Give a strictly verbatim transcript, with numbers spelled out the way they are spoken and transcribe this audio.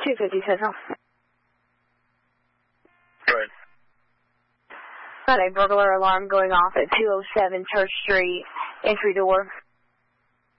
two fifty Central. Right. Got a burglar alarm going off at two oh seven Church Street, entry door.